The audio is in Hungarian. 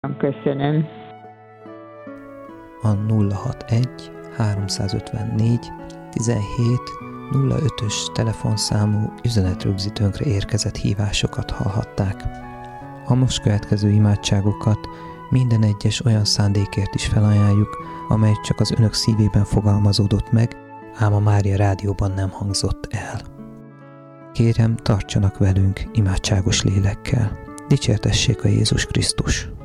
Köszönöm. A 061 354 17 05-ös telefonszámú üzenetrögzítőnkre érkezett hívásokat hallhatták. A most következő imádságokat minden egyes olyan szándékért is felajánljuk, amely csak az önök szívében fogalmazódott meg, ám a Mária Rádióban nem hangzott el. Kérem, tartsanak velünk imádságos lélekkel. Dicsértessék a Jézus Krisztus!